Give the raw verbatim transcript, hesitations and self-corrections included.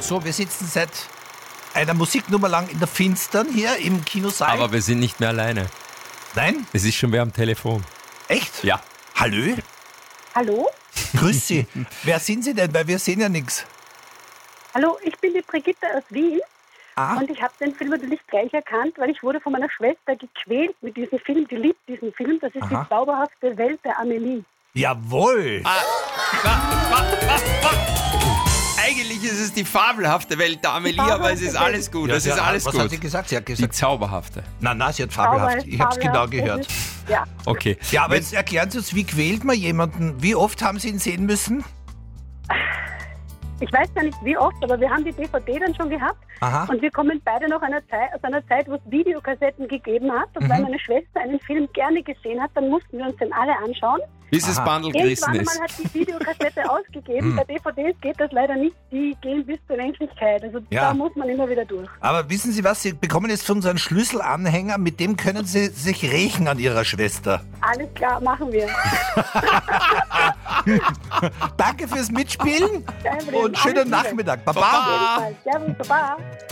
So, wir sitzen seit einer Musiknummer lang in der Finstern hier im Kinosaal. Aber wir sind nicht mehr alleine. Nein? Es ist schon wer am Telefon. Echt? Ja. Hallo? Hallo? Grüß Sie. Wer sind Sie denn? Weil wir sehen ja nichts. Hallo, ich bin die Brigitte aus Wien. Ah. Und ich habe den Film natürlich gleich erkannt, weil ich wurde von meiner Schwester gequält mit diesem Film. Die liebt diesen Film. Das ist Aha. die zauberhafte Welt der Amelie. Jawohl. Ah, wa, wa, wa, wa. Eigentlich ist es die fabelhafte Welt der Amelie, aber es ist alles gut. Ja, Das sie ist hat- alles was gut. hat sie gesagt? Sie hat Die gesagt, zauberhafte. na, na, sie hat fabelhaft. Zauber- Ich habe es genau fabelhaft, gehört. das ist- Ja. Okay. Ja, aber jetzt erklären Sie uns, wie quält man jemanden? Wie oft haben Sie ihn sehen müssen? Ich weiß gar nicht wie oft, aber wir haben die D V D dann schon gehabt. Aha. Und wir kommen beide noch einer Zeit, aus einer Zeit, wo es Videokassetten gegeben hat. Und Mhm. weil meine Schwester einen Film gerne gesehen hat, dann mussten wir uns den alle anschauen. Bis das Aha. Bundle gerissen Irgendwann ist. einmal hat die Videokassette ausgegeben. Bei D V Ds geht das leider nicht. Die gehen bis zur Endlichkeit. Also Ja. da muss man immer wieder durch. Aber wissen Sie was? Sie bekommen jetzt von uns einen Schlüsselanhänger, mit dem können Sie sich rächen an Ihrer Schwester. Alles klar, machen wir. Danke fürs Mitspielen Kein Problem. und schönen Alles Liebe. Nachmittag. Baba. Baba. Jedenfalls. Servus, Baba.